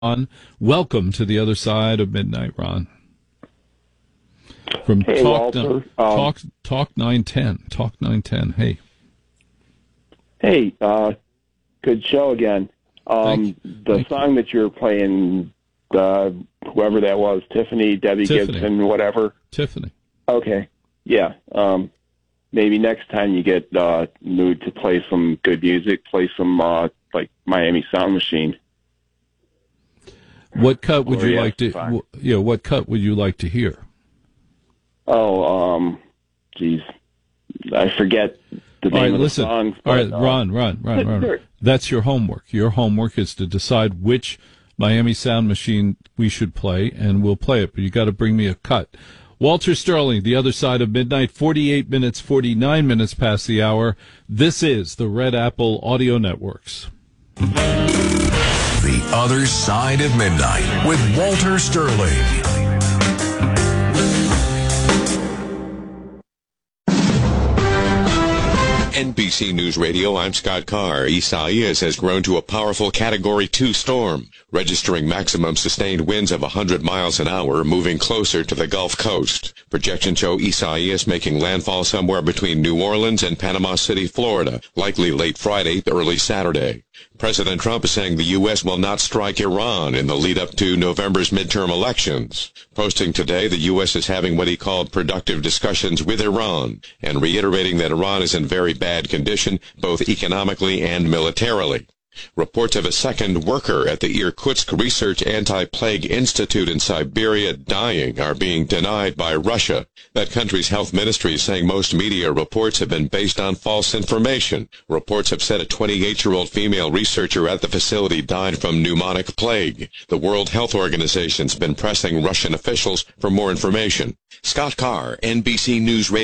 Ron, welcome to the other side of midnight, Ron. From hey, Talk, Walter. Talk 910. Talk 910. Hey. Hey, good show again. The song that you're playing, whoever that was, Tiffany, Debbie Gibson, whatever. Tiffany. Okay. Yeah. Maybe next time you get mood to play some good music, play some like Miami Sound Machine. What cut would you like to? What cut would you like to hear? Oh, geez, I forget the name of the song. All right, Ron. That's your homework. Your homework is to decide which Miami Sound Machine we should play, and we'll play it. But you got to bring me a cut. Walter Sterling, The Other Side of Midnight, 49 minutes past the hour. This is the Red Apple Audio Networks. The Other Side of Midnight with Walter Sterling. NBC News Radio, I'm Scott Carr. Isaias has grown to a powerful Category 2 storm, registering maximum sustained winds of 100 miles an hour, moving closer to the Gulf Coast. Projections show Isaias making landfall somewhere between New Orleans and Panama City, Florida, likely late Friday, early Saturday. President Trump is saying the U.S. will not strike Iran in the lead-up to November's midterm elections. Posting today, the U.S. is having what he called productive discussions with Iran, and reiterating that Iran is in very bad condition, both economically and militarily. Reports of a second worker at the Irkutsk Research Anti-Plague Institute in Siberia dying are being denied by Russia. That country's health ministry is saying most media reports have been based on false information. Reports have said a 28-year-old female researcher at the facility died from pneumonic plague. The World Health Organization's been pressing Russian officials for more information. Scott Carr, NBC News Radio.